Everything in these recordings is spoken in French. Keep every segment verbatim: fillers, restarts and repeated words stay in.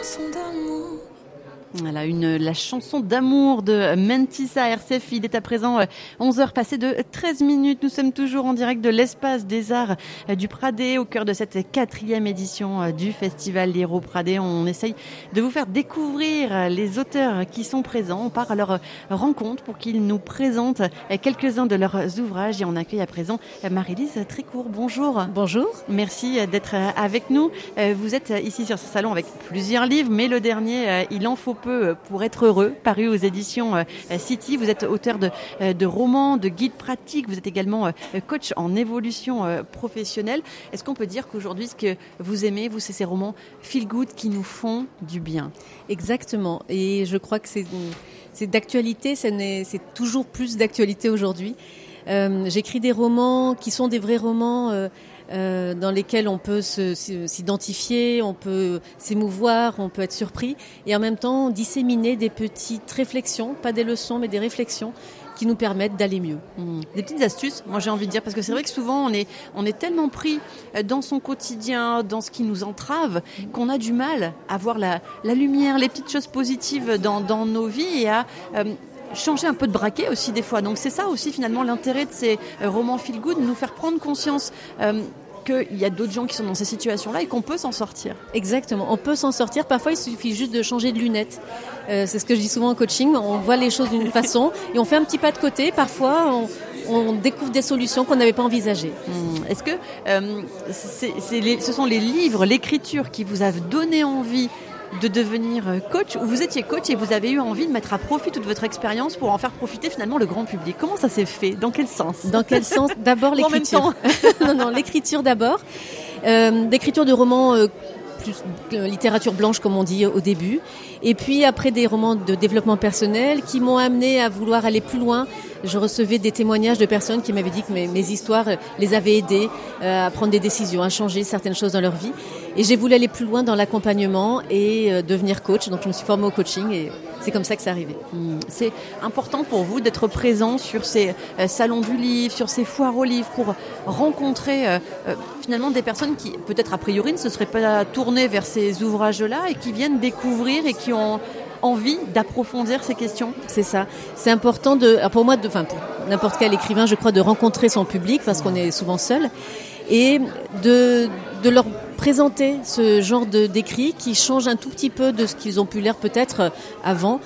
chanson d'amour. Voilà, une, la chanson d'amour de Mentissa R C F. Il est à présent onze heures passées de treize minutes. Nous sommes toujours en direct de l'Espace des Arts du Pradet, au cœur de cette quatrième édition du Festival Lire au Pradet. On essaye de vous faire découvrir les auteurs qui sont présents. On part à leur rencontre pour qu'ils nous présentent quelques-uns de leurs ouvrages. Et on accueille à présent Marie-Lise Trécourt. Bonjour. Bonjour. Merci d'être avec nous. Vous êtes ici sur ce salon avec plusieurs livres, mais le dernier, Il en faut peu pour être heureux, paru aux éditions City. Vous êtes auteur de, de romans, de guides pratiques. Vous êtes également coach en évolution professionnelle. Est-ce qu'on peut dire qu'aujourd'hui, ce que vous aimez, vous, c'est ces romans feel good qui nous font du bien? Exactement. Et je crois que c'est, c'est d'actualité. C'est, c'est toujours plus d'actualité aujourd'hui. Euh, j'écris des romans qui sont des vrais romans euh, Euh, dans lesquels on peut se, s'identifier, on peut s'émouvoir, on peut être surpris, et en même temps disséminer des petites réflexions, pas des leçons, mais des réflexions qui nous permettent d'aller mieux. Mmh. Des petites astuces, moi j'ai envie de dire, parce que c'est vrai que souvent on est, on est tellement pris dans son quotidien, dans ce qui nous entrave, qu'on a du mal à voir la, la lumière, les petites choses positives dans, dans nos vies, et à... Euh, changer un peu de braquet aussi des fois. Donc c'est ça aussi finalement l'intérêt de ces euh, romans feel good, nous faire prendre conscience euh, qu'il y a d'autres gens qui sont dans ces situations-là et qu'on peut s'en sortir. Exactement, on peut s'en sortir. Parfois il suffit juste de changer de lunettes. Euh, c'est ce que je dis souvent en coaching, on voit les choses d'une façon et on fait un petit pas de côté. Parfois on, on découvre des solutions qu'on n'avait pas envisagées. Mmh. Est-ce que euh, c'est, c'est les, ce sont les livres, l'écriture qui vous a donné envie de devenir coach, ou vous étiez coach et vous avez eu envie de mettre à profit toute votre expérience pour en faire profiter finalement le grand public? Comment ça s'est fait? Dans quel sens? Dans quel sens? D'abord l'écriture. non, non, l'écriture d'abord. Euh, d'écriture de romans euh, plus euh, littérature blanche comme on dit au début. Et puis après des romans de développement personnel qui m'ont amené à vouloir aller plus loin. Je recevais des témoignages de personnes qui m'avaient dit que mes, mes histoires les avaient aidés euh, à prendre des décisions, à changer certaines choses dans leur vie. Et j'ai voulu aller plus loin dans l'accompagnement et euh, devenir coach. Donc je me suis formée au coaching et c'est comme ça que c'est arrivé. Mmh. C'est important pour vous d'être présent sur ces euh, salons du livre, sur ces foires aux livres, pour rencontrer euh, euh, finalement des personnes qui peut-être a priori ne se seraient pas tournées vers ces ouvrages-là et qui viennent découvrir et qui ont envie d'approfondir ces questions. C'est ça. C'est important de, pour moi, de, enfin pour n'importe quel écrivain, je crois, de rencontrer son public parce qu'on est souvent seul et de de leur présenter ce genre de d'écrit qui change un tout petit peu de ce qu'ils ont pu lire peut-être avant.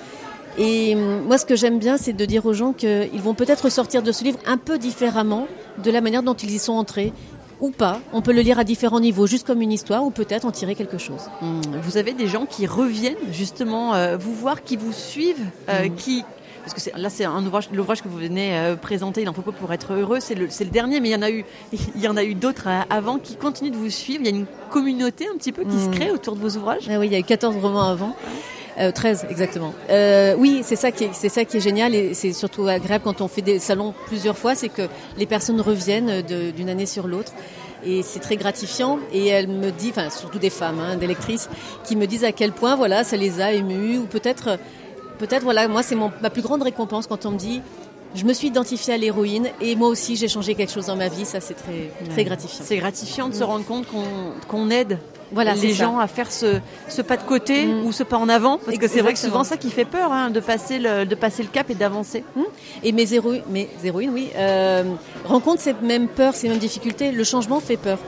Et moi, ce que j'aime bien, c'est de dire aux gens qu'ils vont peut-être sortir de ce livre un peu différemment de la manière dont ils y sont entrés. Ou pas, on peut le lire à différents niveaux, juste comme une histoire, ou peut-être en tirer quelque chose. Mmh. Vous avez des gens qui reviennent justement euh, vous voir, qui vous suivent, euh, mmh. qui... Parce que c'est, là, c'est un ouvrage, l'ouvrage que vous venez euh, présenter, Il en faut peu pour être heureux, c'est le, c'est le dernier, mais il y en a eu, il y en a eu d'autres euh, avant qui continuent de vous suivre. Il y a une communauté un petit peu qui mmh. se crée autour de vos ouvrages. Ah oui, il y a eu quatorze romans avant. Euh, treize exactement. Euh, oui, c'est ça qui est, c'est ça qui est génial et c'est surtout agréable quand on fait des salons plusieurs fois, c'est que les personnes reviennent de, d'une année sur l'autre et c'est très gratifiant. Et elles me disent, enfin surtout des femmes, hein, des lectrices, qui me disent à quel point voilà ça les a émues ou peut-être, peut-être voilà moi c'est mon, ma plus grande récompense quand on me dit je me suis identifiée à l'héroïne et moi aussi j'ai changé quelque chose dans ma vie. Ça c'est très très ouais. gratifiant. C'est gratifiant de mmh. se rendre compte qu'on qu'on aide. Voilà, les gens ça. à faire ce, ce pas de côté mmh. ou ce pas en avant, parce Exactement. que c'est vrai que souvent ça qui fait peur, hein, de passer le, de passer le cap et d'avancer. Mmh. Et mes héroïnes, mes héroïnes, oui, euh, rencontrent ces mêmes peurs, ces mêmes difficultés. Le changement fait peur.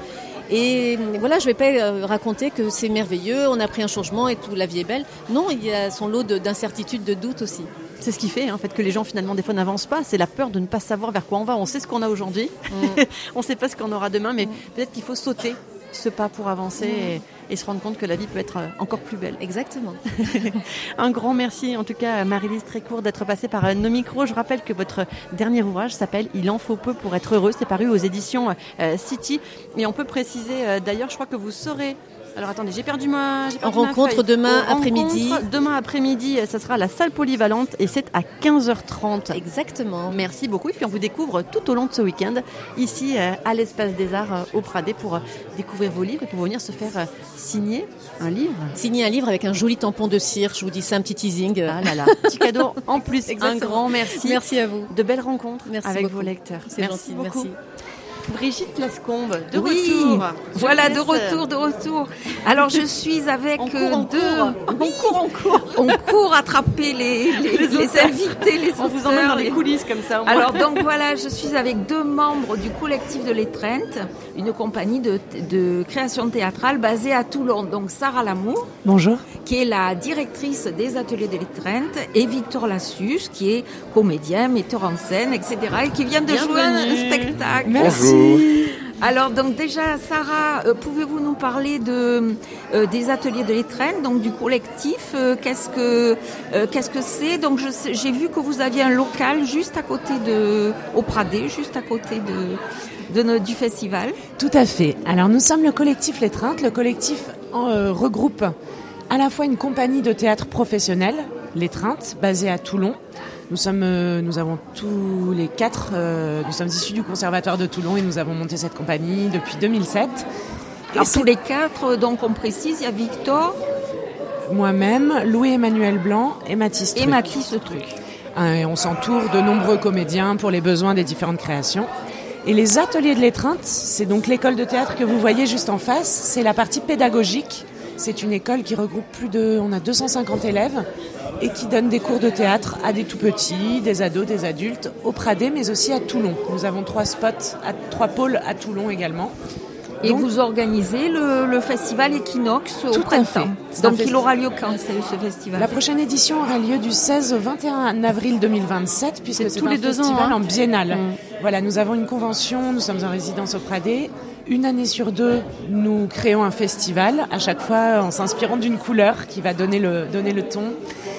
Et voilà, je vais pas euh, raconter que c'est merveilleux, on a pris un changement et tout, la vie est belle. Non, il y a son lot de, d'incertitudes, de doutes aussi. C'est ce qui fait, hein, en fait, que les gens finalement des fois n'avancent pas. C'est la peur de ne pas savoir vers quoi on va. On sait ce qu'on a aujourd'hui, mmh. on sait pas ce qu'on aura demain, mais mmh. peut-être qu'il faut sauter ce pas pour avancer mmh. et, et se rendre compte que la vie peut être encore plus belle. Exactement. Un grand merci en tout cas à Marie-Lise Trécourt d'être passée par nos micros. Je rappelle que votre dernier ouvrage s'appelle Il en faut peu pour être heureux. C'est paru aux éditions euh, City. Et on peut préciser euh, d'ailleurs, je crois que vous saurez... Alors attendez, j'ai perdu ma... J'ai perdu on rencontre ma demain on après-midi. Rencontre demain après-midi, ça sera à la salle polyvalente et c'est à quinze heures trente. Exactement. Merci beaucoup. Et puis on vous découvre tout au long de ce week-end ici à l'Espace des Arts au Pradet pour découvrir vos livres et pour venir se faire signer un livre. Signer un livre avec un joli tampon de cire. Je vous dis ça, un petit teasing. Ah là là, petit cadeau en plus. Exactement. Un grand merci. Merci à vous. De belles rencontres merci avec beaucoup. vos lecteurs. C'est merci gentil. beaucoup. Merci. Brigitte Lascombe, de oui, retour. Voilà, de retour, de retour. Alors je suis avec on court, euh, on deux. Court. On court, on court. On court attraper les, les, les, les invités, les On vous emmène dans les coulisses comme ça. Alors donc voilà, je suis avec deux membres du collectif de l'Étreinte, une compagnie de, de création théâtrale basée à Toulon. Donc Sarah Lamour. Bonjour. Qui est la directrice des ateliers de l'Étreinte, et Victor Lassus, qui est comédien, metteur en scène, et cetera, et qui vient de Bienvenue. jouer un spectacle. Merci. Alors donc déjà, Sarah, euh, pouvez-vous nous parler de euh, des ateliers de l'Étreinte, donc du collectif, euh, qu'est-ce que euh, qu'est-ce que c'est? Donc je sais, j'ai vu que vous aviez un local juste à côté de au Pradé, juste à côté de de notre, du festival. Tout à fait. Alors nous sommes le collectif l'Étreinte. Le collectif euh, regroupe à la fois une compagnie de théâtre professionnel, l'Étreinte, basée à Toulon. Nous sommes, euh, nous avons tous les quatre, euh, nous sommes issus du Conservatoire de Toulon et nous avons monté cette compagnie depuis deux mille sept. Alors tous les quatre, donc on précise, il y a Victor, moi-même, Louis-Emmanuel Blanc et Mathis Truc. Et Mathis Truc. Et on s'entoure de nombreux comédiens pour les besoins des différentes créations. Et les ateliers de l'Étreinte, c'est donc l'école de théâtre que vous voyez juste en face, c'est la partie pédagogique. C'est une école qui regroupe plus de, on a deux cent cinquante élèves et qui donne des cours de théâtre à des tout-petits, des ados, des adultes, au Pradé, mais aussi à Toulon. Nous avons trois spots, à, trois pôles à Toulon également. Et donc, vous organisez le, le festival Equinox au printemps. Donc il aura lieu quand ce festival? La prochaine édition aura lieu du seize au vingt et un avril deux mille vingt-sept, puisque c'est, c'est tous un les deux festival ans, hein. en biennale. Mmh. Voilà, nous avons une convention, nous sommes en résidence au Pradé. Une année sur deux, nous créons un festival, à chaque fois en s'inspirant d'une couleur qui va donner le, donner le ton.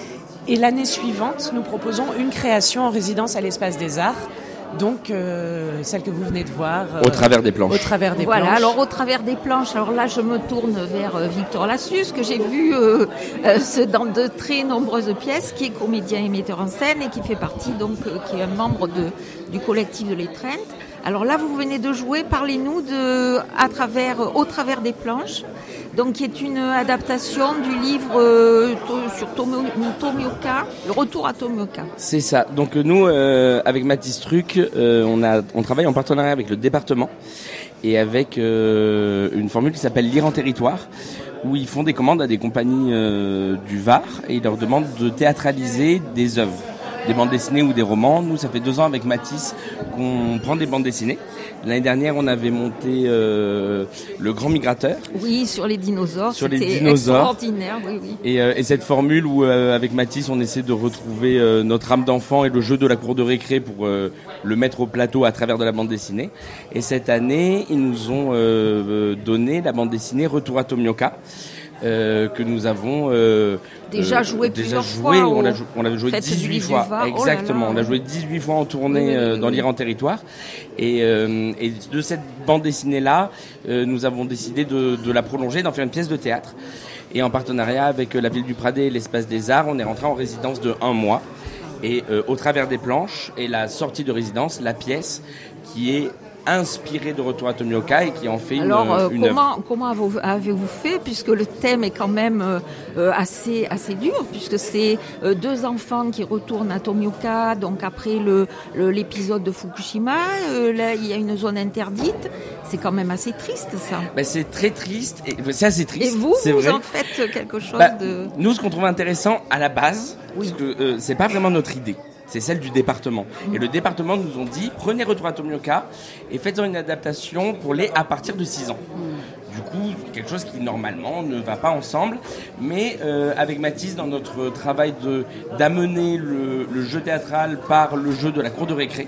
Et l'année suivante, nous proposons une création en résidence à l'Espace des Arts. Donc, euh, celle que vous venez de voir. Euh, au travers des planches. Au travers des voilà, planches. alors au travers des planches. Alors là, je me tourne vers euh, Victor Lassus, que j'ai vu euh, euh, dans de très nombreuses pièces, qui est comédien et metteur en scène et qui fait partie, donc, euh, qui est un membre de, du collectif de l'Étreinte. Alors là, vous venez de jouer, parlez-nous de à travers, euh, au travers des planches. Donc, qui est une adaptation du livre euh, sur Tomo, Tomioka, le retour à Tomioka. C'est ça. Donc nous, euh, avec Mathis Truc, euh, on a, on travaille en partenariat avec le département et avec euh, une formule qui s'appelle Lire en territoire, où ils font des commandes à des compagnies euh, du Var et ils leur demandent de théâtraliser des œuvres, des bandes dessinées ou des romans. Nous, ça fait deux ans avec Mathis qu'on prend des bandes dessinées. L'année dernière, on avait monté euh, Le Grand Migrateur. Oui, sur les dinosaures. Sur les C'était dinosaures. Extraordinaire, oui, oui. Et, euh, et cette formule où, euh, avec Mathis, on essaie de retrouver euh, notre âme d'enfant et le jeu de la cour de récré pour euh, le mettre au plateau à travers de la bande dessinée. Et cette année, ils nous ont euh, donné la bande dessinée Retour à Tomioka. Euh, que nous avons euh, déjà euh, joué déjà plusieurs joué, fois. on l'a joué, on l'a joué dix-huit fois. Exactement, oh là là. On l'a joué dixhuit fois en tournée oui, oui, oui, euh, dans oui. Lire en territoire. Et, euh, et de cette bande dessinée-là, euh, nous avons décidé de, de la prolonger, d'en faire une pièce de théâtre. Et en partenariat avec la ville du Pradé et l'Espace des Arts, on est rentré en résidence de un mois. Et euh, au travers des planches et la sortie de résidence, la pièce qui est inspiré de Retour à Tomioka et qui en fait une, Alors, euh, une comment, œuvre. comment avez-vous, avez-vous fait, puisque le thème est quand même euh, assez, assez dur, puisque c'est euh, deux enfants qui retournent à Tomioka, donc après le, le, l'épisode de Fukushima, euh, là il y a une zone interdite, c'est quand même assez triste ça. Ben, c'est très triste, et, c'est assez triste. Et vous, c'est vous vrai. en faites quelque chose ben, de... Nous, ce qu'on trouve intéressant à la base, oui. parce que euh, c'est pas vraiment notre idée. C'est celle du département. Mmh. Et le département nous ont dit, prenez Retour à Tomioka et faites-en une adaptation pour les à partir de six ans. Mmh. Du coup, quelque chose qui normalement ne va pas ensemble. Mais euh, avec Mathis, dans notre travail de, d'amener le, le jeu théâtral par le jeu de la cour de récré,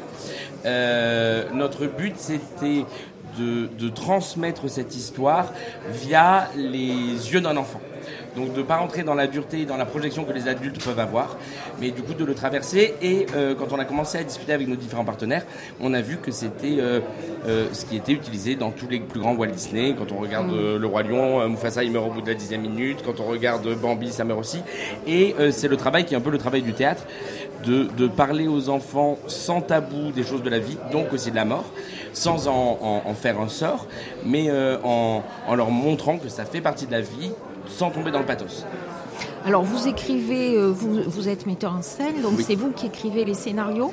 euh, notre but c'était de, de transmettre cette histoire via les yeux d'un enfant. Donc de ne pas rentrer dans la dureté et dans la projection que les adultes peuvent avoir, mais du coup de le traverser. Et euh, quand on a commencé à discuter avec nos différents partenaires, on a vu que c'était euh, euh, ce qui était utilisé dans tous les plus grands Walt Disney. Quand on regarde euh, Le Roi Lion, euh, Mufasa il meurt au bout de la dixième minute. Quand on regarde Bambi, ça meurt aussi. Et euh, c'est le travail qui est un peu le travail du théâtre, de, de parler aux enfants sans tabou des choses de la vie, donc aussi de la mort, sans en, en, en faire un sort, mais euh, en, en leur montrant que ça fait partie de la vie, sans tomber dans le pathos. Alors vous écrivez, vous, vous êtes metteur en scène, donc oui. C'est vous qui écrivez les scénarios.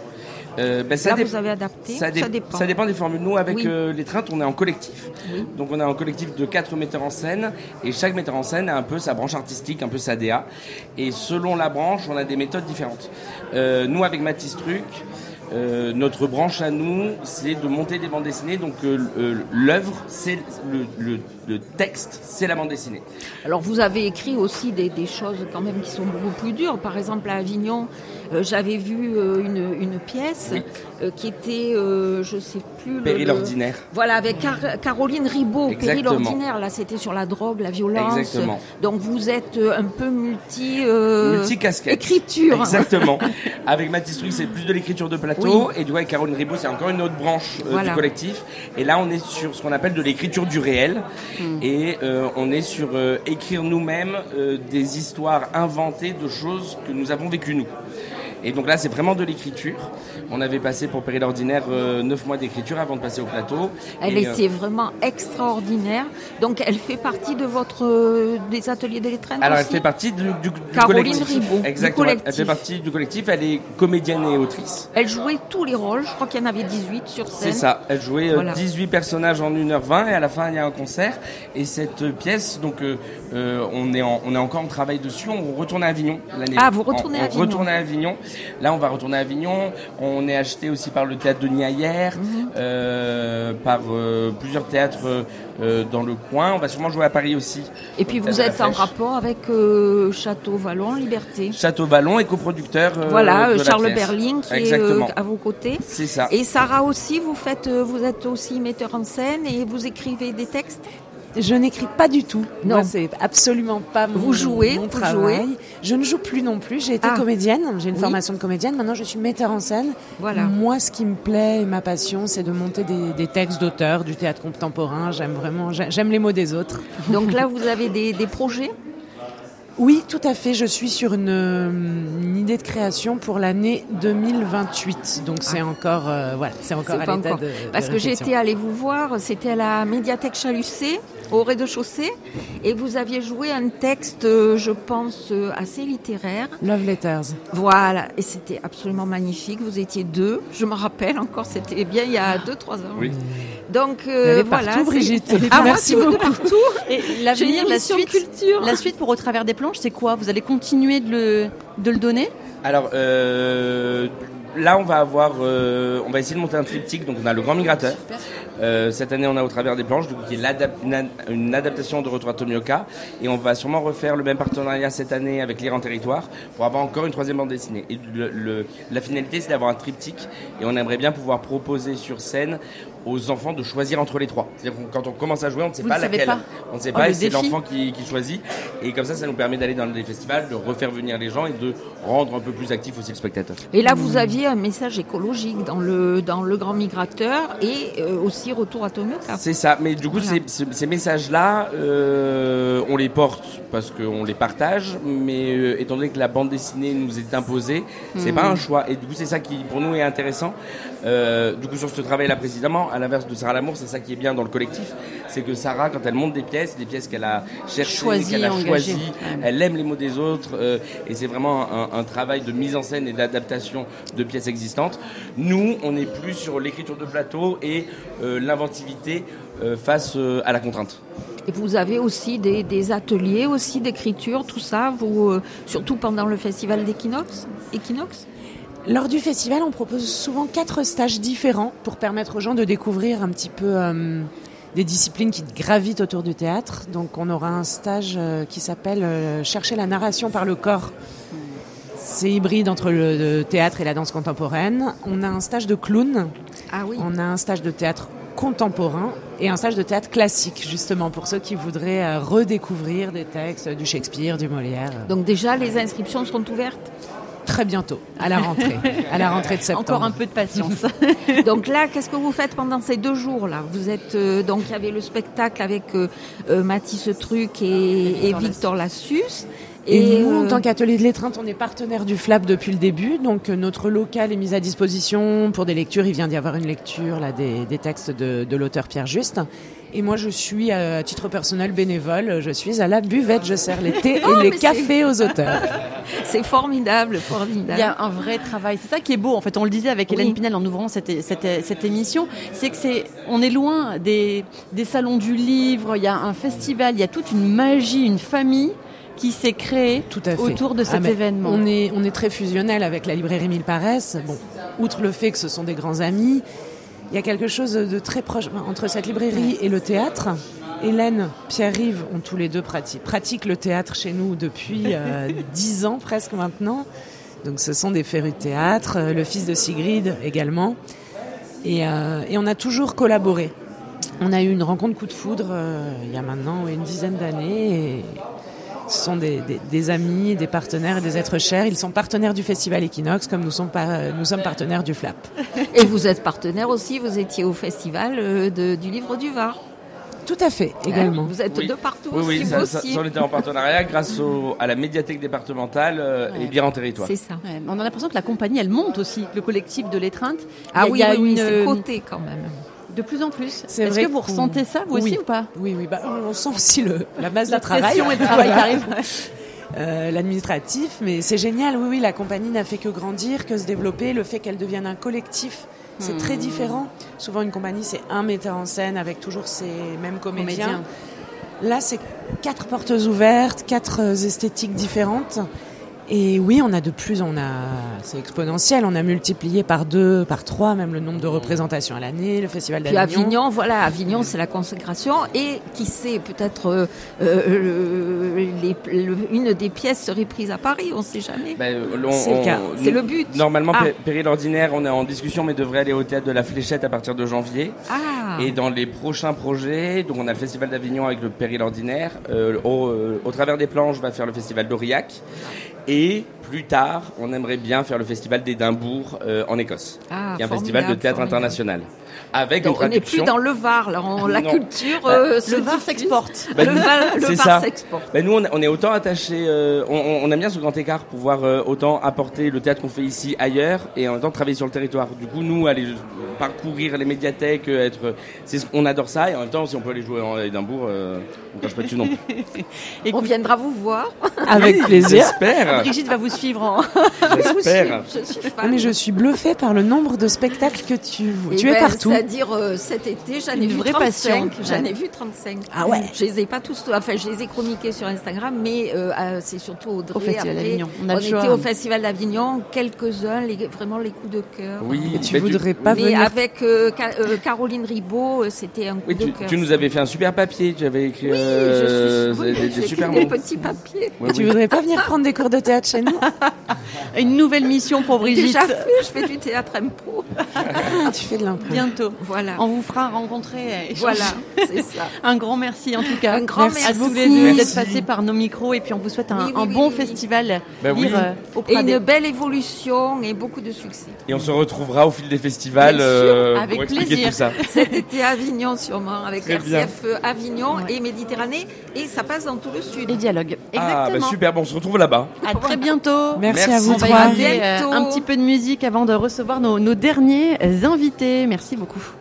Euh, ben, ça Là, dé- vous avez adapté. Ça, dé- ça dépend. ça dépend des formules. Nous, avec Oui. euh, l'étreinte, on est en collectif. Oui. Donc, on est en collectif de quatre metteurs en scène. Et chaque metteur en scène a un peu sa branche artistique, un peu sa D A. Et selon la branche, on a des méthodes différentes. Euh, nous, avec Mathis Truc, euh, notre branche à nous, c'est de monter des bandes dessinées. Donc, euh, euh, l'œuvre, c'est le, le, le texte, c'est la bande dessinée. Alors vous avez écrit aussi des, des choses quand même qui sont beaucoup plus dures. Par exemple à Avignon, euh, j'avais vu euh, une, une pièce Oui. euh, qui était, euh, je sais plus... le- Péril le- ordinaire. Voilà, avec Car- Caroline Ribaud, Péril Exactement. ordinaire. Là, c'était sur la drogue, la violence. Exactement. Donc vous êtes euh, un peu multi... euh, Multicasquette. Écriture. Exactement. Avec Mathis Truc, c'est plus de l'écriture de plateau. Oui. Et du coup, avec Caroline Ribaud, c'est encore une autre branche euh, Voilà. du collectif. Et là, on est sur ce qu'on appelle de l'écriture du réel. Et euh, on est sur euh, écrire nous-mêmes euh, des histoires inventées de choses que nous avons vécues nous. Et donc là, c'est vraiment de l'écriture. On avait passé pour Péril ordinaire euh, neuf mois d'écriture avant de passer au plateau. Elle Et, euh, était vraiment extraordinaire. Donc elle fait partie de votre euh, des ateliers de l'étreinte Alors, elle aussi fait partie du, du, du Caroline collectif. Ribaud, du Exactement. collectif. Elle fait partie du collectif. Elle est comédienne et autrice. Elle jouait tous les rôles. Je crois qu'il y en avait dix-huit sur scène. C'est ça, elle jouait euh, Voilà. dix-huit personnages en une heure vingt et à la fin il y a un concert. Et cette euh, pièce, donc euh, euh, on, est en, on est encore en travail dessus, on retourne à Avignon l'année Ah, vous retournez on, à on Avignon. retourne à Avignon. Là on va retourner à Avignon, on est acheté aussi par le théâtre de Niayère, Mhm. euh, par euh, plusieurs théâtres euh, dans le coin. On va sûrement jouer à Paris aussi. Et puis au vous Théâtre êtes de la en Flèche. rapport avec euh, Château Vallon, Liberté. Château Vallon et coproducteur euh, Voilà, de euh, la Charles pièce. Berling qui Exactement. est euh, à vos côtés. C'est ça. Et Sarah aussi, vous faites, euh, vous êtes aussi metteur en scène et vous écrivez des textes. Je n'écris pas du tout. Non. Moi, c'est absolument pas mon, Vous jouez, mon vous travail. jouez. Je ne joue plus non plus. J'ai été Ah. comédienne. J'ai une Oui. formation de comédienne. Maintenant, je suis metteur en scène. Voilà. Moi, ce qui me plaît et ma passion, c'est de monter des, des textes d'auteurs, du théâtre contemporain. J'aime vraiment, j'ai- j'aime les mots des autres. Donc là, vous avez des, des projets. Oui, tout à fait. Je suis sur une, une idée de création pour l'année deux mille vingt-huit. Donc c'est encore, euh, voilà, c'est encore C'est à pas l'état encore. de, de Parce que réflexion. j'étais allée vous voir, c'était à la médiathèque Chalucé, au rez-de-chaussée, et vous aviez joué un texte, euh, je pense, euh, assez littéraire. Love Letters. Voilà, et c'était absolument magnifique. Vous étiez deux, je me rappelle encore, c'était bien il y a deux, trois ans. Oui. Donc Vous euh, allez voilà. partout, c'est- Brigitte. Ah, moi, Merci tout de beaucoup. partout. Et J'ai l'avenir, une la émission suite, culture. la suite pour Au travers des planches, c'est quoi? Vous allez continuer de le, de le donner? Alors euh, là, on va avoir, euh, on va essayer de monter un triptyque. Donc on a le Grand Migrateur. Euh, cette année, on a Au travers des planches, donc, qui est l'adap- une, ad- une adaptation de Retour à Tomioka. Et on va sûrement refaire le même partenariat cette année avec Lire en territoire pour avoir encore une troisième bande dessinée. Et le, le- la finalité, c'est d'avoir un triptyque. Et on aimerait bien pouvoir proposer sur scène aux enfants de choisir entre les trois. C'est-à-dire que quand on commence à jouer, on ne sait Vous pas ne savez laquelle. pas. On ne sait Oh, pas, le et c'est défi. l'enfant qui, qui choisit. Et comme ça, ça nous permet d'aller dans des festivals, de refaire venir les gens et de rendre un peu plus actif aussi le spectateur. Et là, vous aviez un message écologique dans le, dans le Grand Migrateur et euh, aussi Retour à Tomioka. C'est ça, mais du coup, Voilà. ces, ces- ces messages-là, euh, on les porte parce qu'on les partage, mais euh, étant donné que la bande dessinée nous est imposée, c'est pas un choix. Et du coup, c'est ça qui, pour nous, est intéressant. Euh, du coup, sur ce travail-là précisément, à l'inverse de Sarah Lamour, c'est ça qui est bien dans le collectif, c'est que Sarah, quand elle monte des pièces, des pièces qu'elle a cherchées, Choisies, qu'elle a engagées. choisies, Ouais. elle aime les mots des autres, euh, et c'est vraiment un, un travail de mise en scène et d'adaptation de pièces existantes. Nous, on est plus sur l'écriture de plateau et euh, l'inventivité euh, face euh, à la contrainte. Et vous avez aussi des, des ateliers aussi d'écriture, tout ça, vous, euh, surtout pendant le festival d'Equinox. Equinox. Lors du festival, on propose souvent quatre stages différents pour permettre aux gens de découvrir un petit peu euh, des disciplines qui gravitent autour du théâtre. Donc on aura un stage euh, qui s'appelle euh, Chercher la narration par le corps. C'est hybride entre le, le théâtre et la danse contemporaine. On a un stage de clown, Ah oui. on a un stage de théâtre contemporain et un stage de théâtre classique, justement, pour ceux qui voudraient euh, redécouvrir des textes du Shakespeare, du Molière. Donc déjà, les inscriptions sont ouvertes. Très bientôt, à la rentrée, à la rentrée de septembre. Encore un peu de patience. Donc là, qu'est-ce que vous faites pendant ces deux jours-là? Vous êtes euh, donc il y avait le spectacle avec euh, euh, Mathis Truc et, et Victor Lassus. Et, nous, en euh, tant qu'atelier de l'étreinte, on est partenaire du F L A P depuis le début. Donc euh, notre local est mis à disposition pour des lectures. Il vient d'y avoir une lecture là, des, des textes de, de l'auteur Pierre Juste. Et moi, je suis, à titre personnel bénévole, je suis à la buvette. Je sers les thés Oh, et les mais cafés aux auteurs. C'est formidable, formidable. Il y a un vrai travail. C'est ça qui est beau. En fait, on le disait avec Hélène Oui. Pinel en ouvrant cette, cette, cette émission. C'est que c'est, on est loin des, des salons du livre. Il y a un festival. Il y a toute une magie, une famille qui s'est créée Tout à fait. autour de cet Ah, mais événement. On est, on est très fusionnel avec la librairie Mille Paresse. Bon, outre le fait que ce sont des grands amis, il y a quelque chose de très proche entre cette librairie et le théâtre. Hélène, Pierre-Yves ont tous les deux pratiquent, pratiquent le théâtre chez nous depuis euh, dix ans presque maintenant. Donc ce sont des férus de théâtre, euh, le fils de Sigrid également. Et, euh, et on a toujours collaboré. On a eu une rencontre coup de foudre euh, il y a maintenant une dizaine d'années. Et ce sont des, des, des amis, des partenaires et des êtres chers. Ils sont partenaires du Festival Equinox comme nous sommes, par, nous sommes partenaires du FLAP. Et vous êtes partenaire aussi, vous étiez au festival euh, de, du livre du Var. Tout à fait, également. Hein, vous êtes Oui. de partout Oui, aussi, oui, vous ça, aussi. ça, ça, on était en partenariat grâce au, à la médiathèque départementale euh, Ouais. et Lire en territoire. C'est ça. Ouais, on a l'impression que la compagnie, elle monte aussi, le collectif de l'étreinte. Ah Il oui, y a oui, oui, une, c'est euh, coté quand même. de plus en plus. C'est Est-ce vrai que vous qu'on- ressentez ça, vous Oui. aussi, ou pas? Oui, oui, bah, on sent aussi le, la base La de travail. pression et le travail qui arrive. Euh, l'administratif, mais c'est génial. Oui, oui, la compagnie n'a fait que grandir, que se développer. Le fait qu'elle devienne un collectif, c'est Hmm. très différent. Souvent, une compagnie, c'est un metteur en scène avec toujours ces mêmes comédiens. Comédien. Là, c'est quatre portes ouvertes, quatre euh, esthétiques différentes. Et oui, on a de plus, on a, c'est exponentiel. On a multiplié par deux, par trois, même le nombre de représentations à l'année. Le festival Puis d'Avignon. Avignon, voilà, Avignon, c'est la consécration. Et qui sait, peut-être euh, euh, les- le- une des pièces serait prise à Paris, on ne sait jamais. Ben, on- C'est le on- cas. nous- C'est le but. Normalement, Ah. Pé- Péril Ordinaire, on est en discussion, mais devrait aller au théâtre de la Fléchette à partir de janvier. Ah, Et dans les prochains projets, donc on a le Festival d'Avignon avec le Péril Ordinaire. Euh, au, euh, au travers des planches, on va faire le Festival d'Aurillac. Et plus tard, on aimerait bien faire le Festival d'Édimbourg euh, en Écosse, Ah, qui est un formidable, festival de théâtre formidable. international. Avec donc une on n'est traduction. plus dans le Var, là, on- la Non. culture. Bah, euh, se Le Var diffuse. s'exporte. Bah, le nous, Var, le c'est Var ça. s'exporte. Ben nous, on, on est autant attachés, euh, on, on- on aime bien ce grand écart, pouvoir euh, autant apporter le théâtre qu'on fait ici ailleurs et en même temps travailler sur le territoire. Du coup, nous, aller euh, parcourir les médiathèques, euh, être, c'est ce- on adore ça et en même temps, si on peut aller jouer en Édimbourg, euh, on ne cache pas dessus non plus. Et On viendra vous voir. Avec plaisir. J'espère, Brigitte va vous suivre en... j'espère. Je suis fan. Ah, mais je suis bluffée par le nombre de spectacles que tu, Eh tu es ben, partout. C'est-à-dire, euh, cet été, j'en ai Une vu vraie trente-cinq. passion. J'en ai Ouais. vu trente-cinq. Ah ouais. Je les ai pas tous, enfin, je les ai chroniqués sur Instagram, mais euh, euh, c'est surtout Audrey. Au Festival Après, d'Avignon. On On, a le était choix. au Festival d'Avignon, quelques-uns, les, vraiment les coups de cœur. Oui, Et tu mais voudrais pas mais venir. avec euh, Ca- euh, Caroline Ribaud, euh, c'était un coup Oui, de tu, cœur. tu nous avais fait un super papier, tu avais écrit Oui, euh, je suis, oui, des, des j'ai super écrit mots. des petits papiers. Oui, Tu oui. voudrais pas venir prendre des cours de théâtre chez nous? Une nouvelle mission pour Brigitte. Déjà fait, je fais du théâtre impro. Ah, tu fais de l'impro. Bientôt. Voilà. On vous fera rencontrer. et échanger. Voilà, c'est ça. Un grand merci en tout cas. Un grand à merci. tous les deux d'être Merci. passés par nos micros et puis on vous souhaite un, Oui, oui, un oui, bon oui, oui. festival Ben lire oui. euh, au Et Pradé. une belle évolution et beaucoup de succès. Et on se retrouvera au fil des festivals Bien sûr, euh, avec pour expliquer plaisir. tout ça. Cet été à Avignon sûrement, avec Très R C bien. F Avignon Ouais. et Méditerranée, et ça passe dans tout le sud. Et dialogue. Ah, Exactement. bah super, bon, on se retrouve là-bas. À très bientôt. Merci, Merci. à vous On va trois. écouter euh, bientôt. un petit peu de musique avant de recevoir nos, nos derniers invités. Merci beaucoup.